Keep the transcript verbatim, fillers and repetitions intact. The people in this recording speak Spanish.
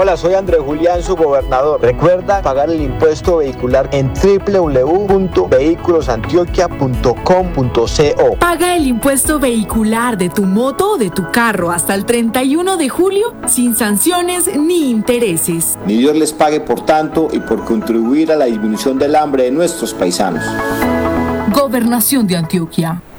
Hola, soy Andrés Julián, su gobernador. Recuerda pagar el impuesto vehicular en doble u doble u doble u punto vehículos antioquia punto com punto co. Paga el impuesto vehicular de tu moto o de tu carro hasta el treinta y uno de julio sin sanciones ni intereses. Ni Dios les pague por tanto y por contribuir a la disminución del hambre de nuestros paisanos. Gobernación de Antioquia.